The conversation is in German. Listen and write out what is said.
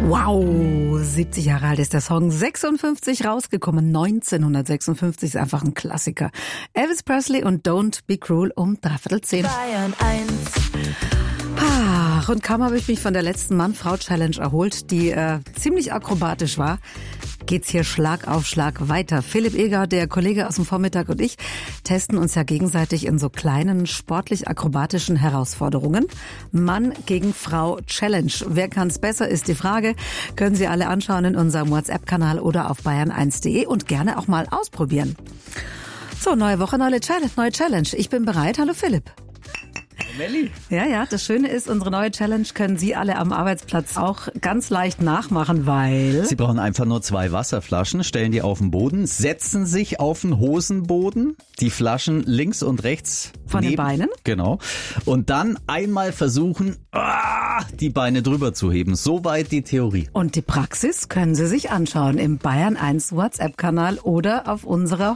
Wow, 70 Jahre alt ist der Song, 56 rausgekommen, 1956 ist einfach ein Klassiker. Elvis Presley und Don't Be Cruel um 9:15. Bayern 1. Ach, und kaum habe ich mich von der letzten Mann-Frau-Challenge erholt, die ziemlich akrobatisch war, geht's hier Schlag auf Schlag weiter. Philipp Eger, der Kollege aus dem Vormittag, und ich testen uns ja gegenseitig in so kleinen sportlich-akrobatischen Herausforderungen. Mann gegen Frau Challenge. Wer kann's besser, ist die Frage. Können Sie alle anschauen in unserem WhatsApp-Kanal oder auf bayern1.de und gerne auch mal ausprobieren. So, neue Woche, neue Challenge. Ich bin bereit. Hallo Philipp. Melli. Ja, das Schöne ist, unsere neue Challenge können Sie alle am Arbeitsplatz auch ganz leicht nachmachen, weil... Sie brauchen einfach nur 2 Wasserflaschen, stellen die auf den Boden, setzen sich auf den Hosenboden, die Flaschen links und rechts von den Beinen. Genau. Und dann einmal versuchen, die Beine drüber zu heben. Soweit die Theorie. Und die Praxis können Sie sich anschauen im Bayern 1 WhatsApp-Kanal oder auf unserer